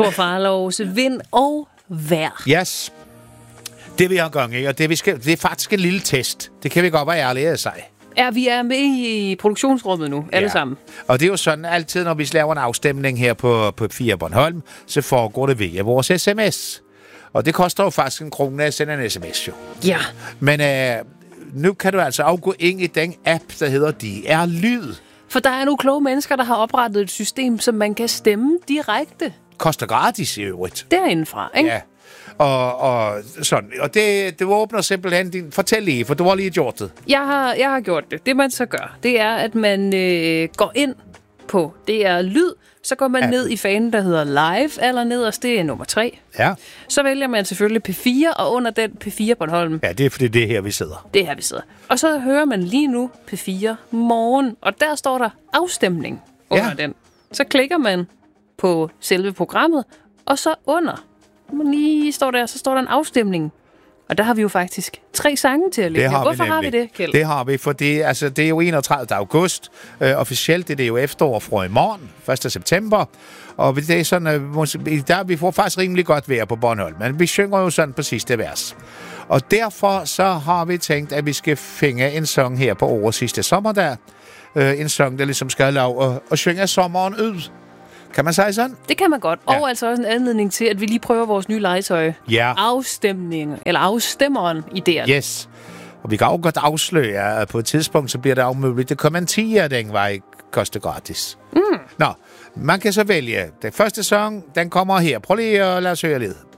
Thor Farlovs Vind og Vejr. Yes. Det vil jeg gang i, og det er faktisk en lille test. Det kan vi godt være ærlige at sige. Ja, vi er med i produktionsrummet nu, alle sammen. Og det er jo sådan, altid når vi laver en afstemning her på 4 Bornholm, så foregår det via vores sms. Og det koster jo faktisk 1 krone at sende en sms, jo. Ja. Men nu kan du altså afgå ind i den app, der hedder DR Lyd. For der er nogle kloge mennesker, der har oprettet et system, som man kan stemme direkte. Koster gratis i øvrigt. Derindefra, ikke? Ja. Og sådan. Og det åbner simpelthen din... Fortæl lige, for du har lige gjort det. Jeg har gjort det. Det, man så gør, det er, at man går ind på DR Lyd, så går man ned i fanen, der hedder Live, eller nederst, det er nummer 3. Ja. Så vælger man selvfølgelig P4, og under den P4 Bornholm. Ja, det er fordi, det er her, vi sidder. Det er her, vi sidder. Og så hører man lige nu P4 Morgen, og der står der afstemning under den. Så klikker man på selve programmet, og så under, lige står der, så står der en afstemning. Og der har vi jo faktisk 3 sange til at lægge. Hvorfor har vi det, Kjeld? Det har vi, for det er jo 31. august. Officielt det er jo efterår fra i morgen, 1. september. Og det er sådan, der vi får faktisk rimelig godt vejr på Bornholm. Men vi synger jo sådan på sidste vers. Og derfor så har vi tænkt, at vi skal finde en sang her på årets sidste sommerdag. En sang, der ligesom skal lave og synge sommeren ud. Kan man sige sådan? Det kan man godt. Ja. Og altså også en anledning til, at vi lige prøver vores nye legetøj. Ja. Afstemning, eller afstemmeren i det. Yes. Og vi kan også godt afsløre, at på et tidspunkt, så bliver det umuligt. Det kommenterer den vej koster gratis. Nå, man kan så vælge. Den første sang, den kommer her. Prøv lige at lade os høre lidt.